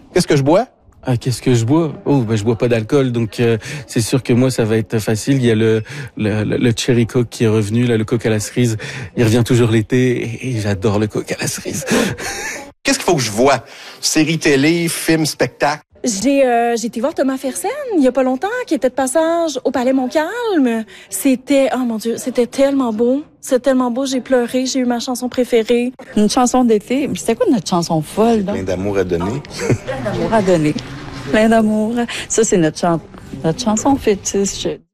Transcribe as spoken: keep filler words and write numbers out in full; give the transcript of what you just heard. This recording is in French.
Qu'est-ce que je bois? Ah, qu'est-ce que je bois? Oh, ben, je bois pas d'alcool, donc euh, c'est sûr que moi, ça va être facile. Il y a le, le, le Cherry Coke qui est revenu, là, le Coke à la cerise. Il revient toujours l'été et, et j'adore le Coke à la cerise. Qu'est-ce qu'il faut que je vois? Série télé, film, spectacle? J'ai euh, j'ai été voir Thomas Fersen il y a pas longtemps, qui était de passage au Palais Montcalm. C'était, oh mon Dieu, c'était tellement beau. C'était tellement beau, j'ai pleuré, j'ai eu ma chanson préférée. Une chanson d'été. C'était quoi notre chanson folle, là? Plein d'amour à donner. Plein d'amour à donner. Plein d'amour. Ça, c'est notre, chan- notre chanson fétiche.